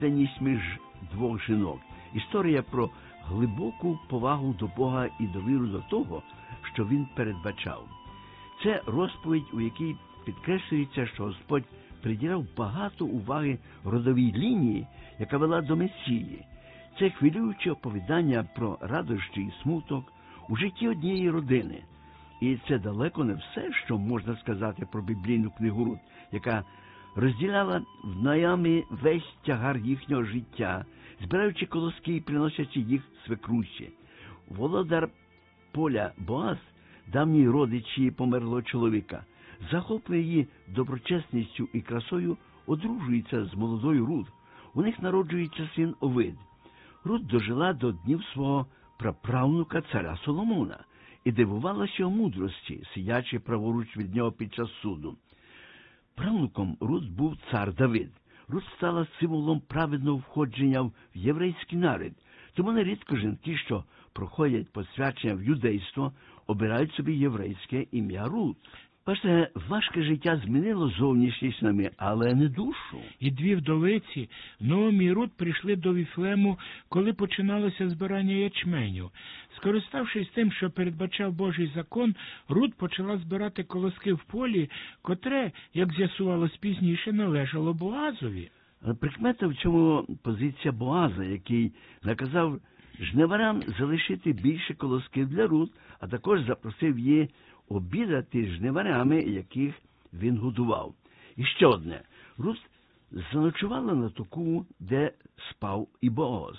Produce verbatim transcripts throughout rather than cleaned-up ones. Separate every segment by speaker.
Speaker 1: відданість між двох жінок. Історія про глибоку повагу до Бога і довіру до того, що він передбачав. Це розповідь, у якій підкреслюється, що Господь приділяв багато уваги родовій лінії, яка вела до Месії. Це хвилююче оповідання про радощі і смуток у житті однієї родини. І це далеко не все, що можна сказати про біблійну книгу Рут, яка розділяла в Наамі весь тягар їхнього життя, збираючи колоски і приносячи їх свекрусі. Володар поля Боаз, давній родич її померлого чоловіка, захоплює її доброчесністю і красою, одружується з молодою Рут. У них народжується син Овид. Рут дожила до днів свого праправнука царя Соломона і дивувалася його мудрості, сидячи праворуч від нього під час суду. Правнуком Рут був цар Давид. Рут стала символом праведного входження в єврейський народ. Тому нерідко жінки, що проходять посвячення в юдейство, обирають собі єврейське ім'я Рут. Бачите, важке життя змінило зовнішність нами, але не душу.
Speaker 2: І дві вдовиці, Наомі і Рут, прийшли до Віфлеему, коли починалося збирання ячменю. Скориставшись тим, що передбачав Божий закон, Рут почала збирати колоски в полі, котре, як з'ясувалось пізніше, належало Боазові.
Speaker 1: Але прикмета в цьому позиція Боаза, який наказав жниварям залишити більше колосків для Рут, а також запросив її обідати жниварями, яких він годував. І ще одне. Рут заночувала на току, де спав і Бооз.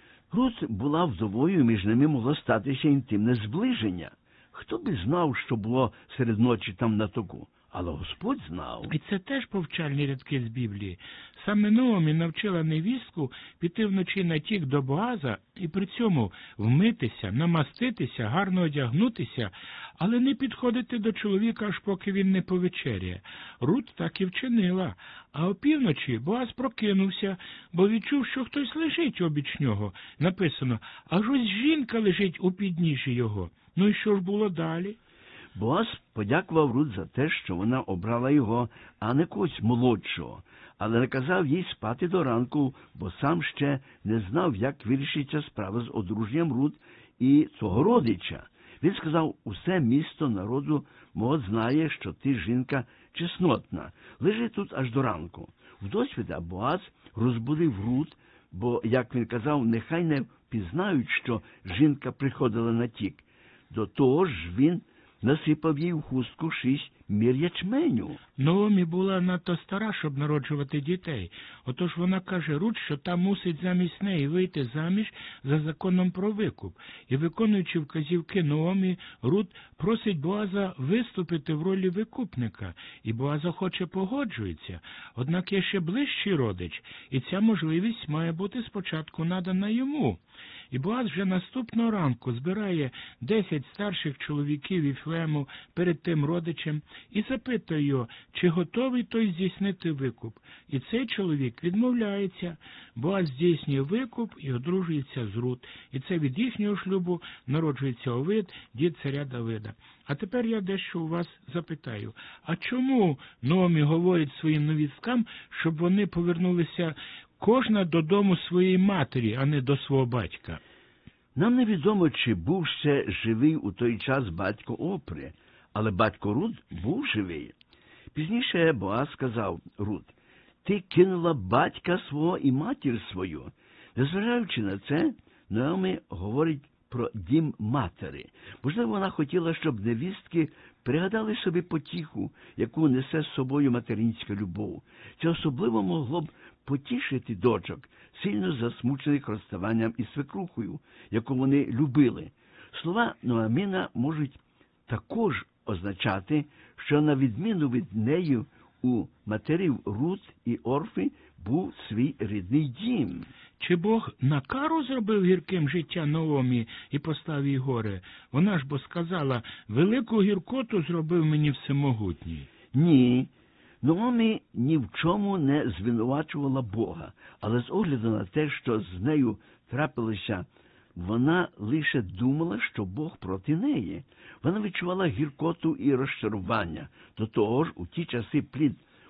Speaker 1: Рут була вдовою, і між ними могло статися інтимне зближення. Хто би знав, що було серед ночі там на току? Але Господь знав.
Speaker 2: І це теж повчальні рядки з Біблії. Саме Наомі навчила невістку піти вночі на тік до Боаза і при цьому вмитися, намаститися, гарно одягнутися, але не підходити до чоловіка, аж поки він не повечеряє. Рут так і вчинила. А опівночі Боаз прокинувся, бо відчув, що хтось лежить обіч нього. Написано, аж ось жінка лежить у підніжжі його. Ну і що ж було далі?
Speaker 1: Боаз подякував Рут за те, що вона обрала його, а не когось молодшого, але наказав їй спати до ранку, бо сам ще не знав, як вирішиться справа з одруженням Рут і свого родича. Він сказав, усе місто народу мого знає, що ти жінка чеснотна. Лежи тут аж до ранку. Вдосвіта Боаз розбудив Рут, бо, як він казав, нехай не впізнають, що жінка приходила на тік. До того ж він насипав їй в хустку шість мір ячменю.
Speaker 2: Наомі була надто стара, щоб народжувати дітей. Отож вона каже Рут, що та мусить замість неї вийти заміж за законом про викуп. І, виконуючи вказівки Наомі, Рут просить Боаза виступити в ролі викупника. І Боаз охоче погоджується. Однак є ще ближчий родич, і ця можливість має бути спочатку надана йому. І Боаз вже наступного ранку збирає десять старших чоловіків Віфлеему перед тим родичем і запитує його, чи готовий той здійснити викуп. І цей чоловік відмовляється. Боаз здійснює викуп і одружується з Рут. І це від їхнього шлюбу народжується Овид, дід царя Давида. А тепер я дещо у вас запитаю. А чому Наомі говорить своїм невісткам, щоб вони повернулися кожна додому своєї матері, а не до свого батька?
Speaker 1: Нам невідомо, чи був ще живий у той час батько Опри, але батько Рут був живий. Пізніше Боаз сказав Рут, ти кинула батька свого і матір свою. Незважаючи на це, Наомі говорить про дім матері. Можливо, вона хотіла, щоб невістки пригадали собі потіху, яку несе з собою материнська любов. Це особливо могло б потішити дочок, сильно засмучених розставанням із свекрухою, яку вони любили. Слова Ноаміна можуть також означати, що на відміну від неї у матерів Рут і Орфи був свій рідний дім.
Speaker 2: Чи Бог на кару зробив гірким життя Наомі і послав їй горе? Вона ж бо сказала, велику гіркоту зробив мені всемогутній.
Speaker 1: Ні, Наомі ні в чому не звинувачувала Бога, але з огляду на те, що з нею трапилося, вона лише думала, що Бог проти неї. Вона відчувала гіркоту і розчарування. До того ж, у ті часи плід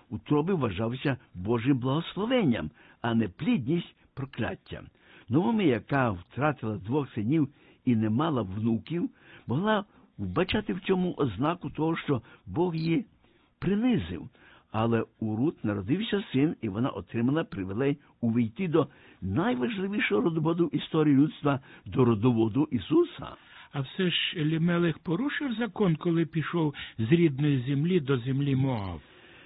Speaker 1: утроби вважався Божим благословенням, а не плідність прокляттям. Наомі, яка втратила двох синів і не мала внуків, могла вбачати в цьому ознаку того, що Бог її принизив. Але у Рут народився син, і вона отримала привілей увійти до найважливішого родоводу історії людства, до родоводу Ісуса.
Speaker 2: А все ж Елімелех порушив закон, коли пішов з рідної землі до землі Моав.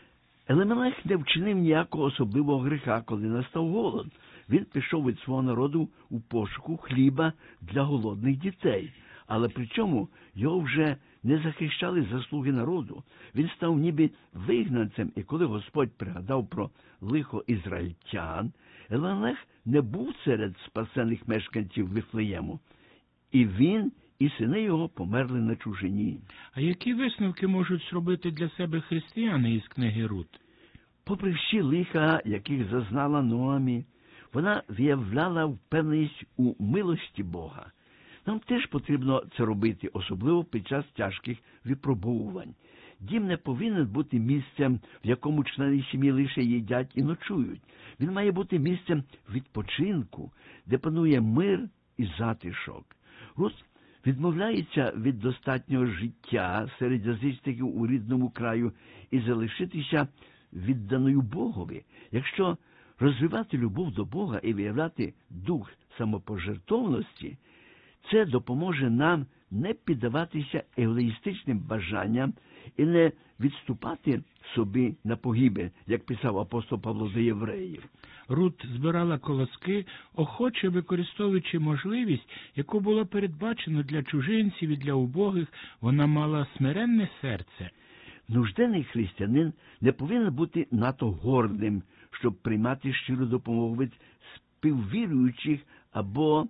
Speaker 1: Елімелех не вчинив ніякого особливого гріха, коли настав голод. Він пішов від свого народу у пошуку хліба для голодних дітей. Але при цьому його вже не захищали заслуги народу. Він став ніби вигнанцем, і коли Господь пригадав про лихо ізраїльтян, Елімелех не був серед спасених мешканців Вифлеєму. І він, і сини його померли на чужині.
Speaker 2: А які висновки можуть зробити для себе християни із книги Рут?
Speaker 1: Попри всі лиха, яких зазнала Ноамі, вона виявляла впевненість у милості Бога. Нам теж потрібно це робити, особливо під час тяжких випробовувань. Дім не повинен бути місцем, в якому члени сім'ї лише їдять і ночують. Він має бути місцем відпочинку, де панує мир і затишок. Рут відмовляється від достатнього життя серед язичників у рідному краю і залишитися відданою Богові. Якщо розвивати любов до Бога і виявляти дух самопожертовності, це допоможе нам не піддаватися егоїстичним бажанням і не відступати собі на погибель, як писав апостол Павло до євреїв.
Speaker 2: Рут збирала колоски, охоче використовуючи можливість, яку було передбачено для чужинців і для убогих, вона мала смиренне серце.
Speaker 1: Нужденний християнин не повинен бути надто гордим, щоб приймати щиру допомогу від співвіруючих або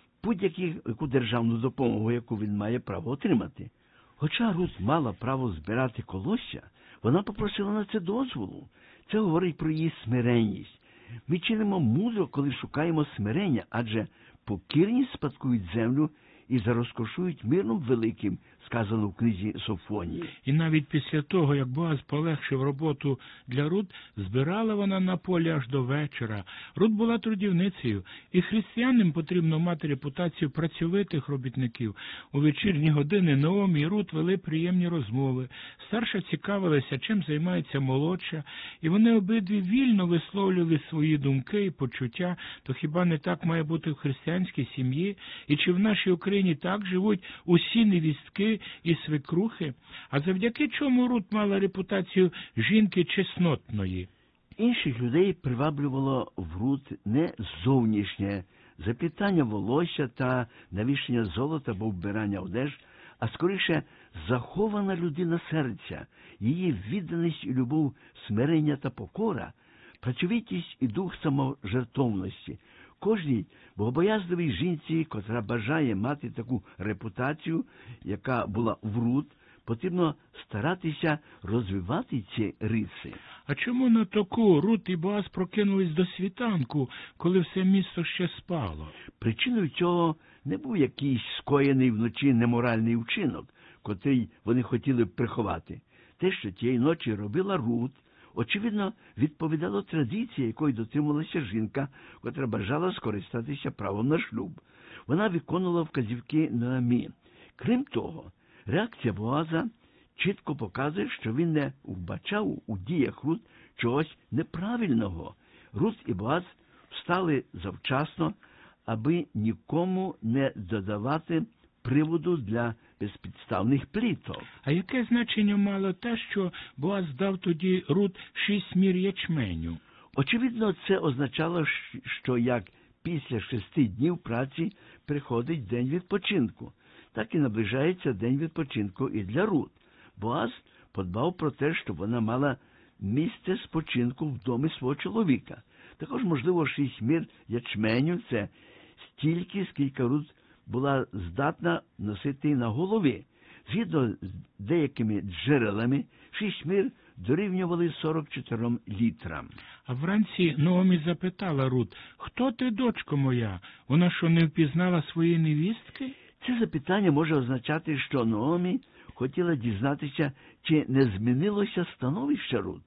Speaker 1: будь-яку державну допомогу, яку він має право отримати. Хоча Рут мала право збирати колосся, вона попросила на це дозволу. Це говорить про її смиренність. Ми чинимо мудро, коли шукаємо смирення, адже покірні спадкують землю і зарозкошують миром великим, сказано в книзі Софонії.
Speaker 2: І навіть після того, як Боаз полегшив роботу для Рут, збирала вона на полі аж до вечора. Рут була трудівницею, і християнам потрібно мати репутацію працьовитих робітників. У вечірні години Наомі і Рут вели приємні розмови. Старша цікавилася, чим займається молодша, і вони обидві вільно висловлювали свої думки і почуття. То хіба не так має бути в християнській сім'ї? І чи в нашій Україні так живуть усі невістки і свекрухи? А завдяки чому Рут мала репутацію жінки чеснотної?
Speaker 1: Інших людей приваблювало в Рут не зовнішнє заплітання волосся та навішення золота або вбирання одеж, а скоріше захована людина серця, її відданість і любов, смирення та покора, працьовитість і дух саможертовності. Кожній богобоязливій жінці, котра бажає мати таку репутацію, яка була в Рут, потрібно старатися розвивати ці риси.
Speaker 2: А чому на таку Рут і Боаз прокинулись до світанку, коли все місто ще спало?
Speaker 1: Причиною цього не був якийсь скоєний вночі неморальний вчинок, котрий вони хотіли б приховати. Те, що тієї ночі робила Рут, очевидно, відповідало традиції, якої дотримувалася жінка, котра бажала скористатися правом на шлюб. Вона виконувала вказівки Ноамі. Крім того, реакція Боаза чітко показує, що він не вбачав у діях Рут чогось неправильного. Рут і Боаз встали завчасно, аби нікому не додавати приводу для безпідставних пліток.
Speaker 2: А яке значення мало те, що Боаз дав тоді Рут шість мір ячменю?
Speaker 1: Очевидно, це означало, що як після шести днів праці приходить день відпочинку, так і наближається день відпочинку і для Рут. Боаз подбав про те, щоб вона мала місце спочинку в домі свого чоловіка. Також, можливо, шість мір ячменю – це стільки, скільки Рут була здатна носити на голові. Згідно з деякими джерелами, шість мір дорівнювали сорок чотирьом літрам.
Speaker 2: А вранці Наомі запитала Рут: «Хто ти, дочко моя? Вона що, не впізнала своєї невістки?»
Speaker 1: Це запитання може означати, що Наомі хотіла дізнатися, чи не змінилося становище Рут,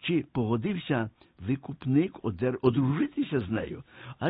Speaker 1: чи погодився викупник одер- одружитися з нею,